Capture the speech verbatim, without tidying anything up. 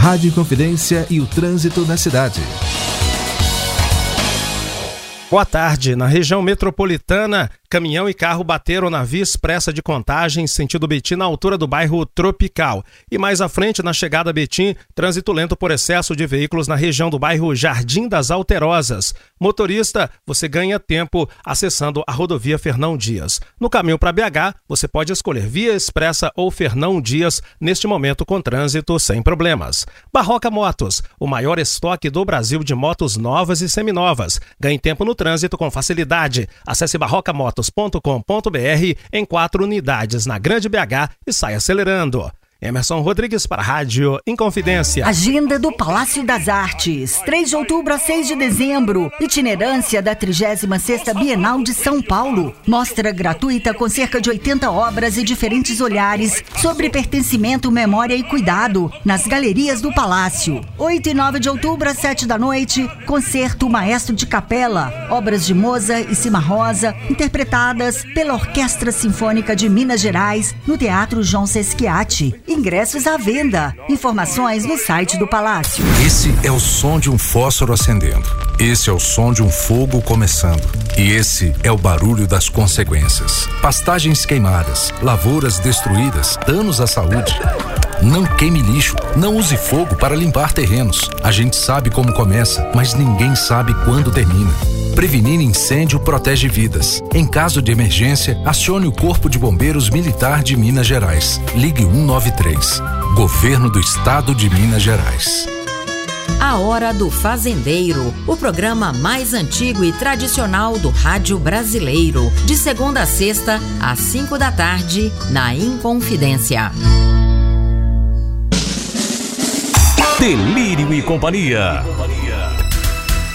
Rádio Inconfidência e o trânsito na cidade. Boa tarde. Na região metropolitana, caminhão e carro bateram na via expressa de Contagem, sentido Betim, na altura do bairro Tropical. E mais à frente, na chegada a Betim, trânsito lento por excesso de veículos na região do bairro Jardim das Alterosas. Motorista, você ganha tempo acessando a rodovia Fernão Dias. No caminho para B H, você pode escolher via expressa ou Fernão Dias, neste momento com trânsito sem problemas. Barroca Motos, o maior estoque do Brasil de motos novas e seminovas. Ganhe tempo no trânsito com facilidade. Acesse barroca motos ponto com ponto b r em quatro unidades na Grande B H e saia acelerando. Emerson Rodrigues para a Rádio Inconfidência. Agenda do Palácio das Artes, três de outubro a seis de dezembro. Itinerância da trigésima sexta Bienal de São Paulo. Mostra gratuita com cerca de oitenta obras e diferentes olhares sobre pertencimento, memória e cuidado nas galerias do Palácio. oito e nove de outubro às sete da noite, concerto Maestro de Capela. Obras de Mozart e Cimarosa, interpretadas pela Orquestra Sinfônica de Minas Gerais no Teatro João Sesquiati. Ingressos à venda. Informações no site do Palácio. Esse é o som de um fósforo acendendo. Esse é o som de um fogo começando. E esse é o barulho das consequências. Pastagens queimadas, lavouras destruídas, danos à saúde. Não queime lixo, não use fogo para limpar terrenos. A gente sabe como começa, mas ninguém sabe quando termina. Prevenir incêndio protege vidas. Em caso de emergência, acione o Corpo de Bombeiros Militar de Minas Gerais. Ligue um nove três. Governo do Estado de Minas Gerais. A Hora do Fazendeiro, o programa mais antigo e tradicional do rádio brasileiro. De segunda a sexta, às cinco da tarde, na Inconfidência. Delírio e Companhia.